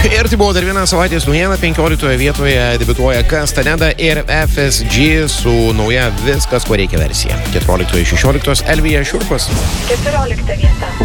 Ir tai buvo dar viena savaitės naujiena. 15 vietoje debiutuoja Castaneda ir FSG su nauja Viskas, ko reikia versija. 14-16 Elvija Šiurpas. 14 vieta.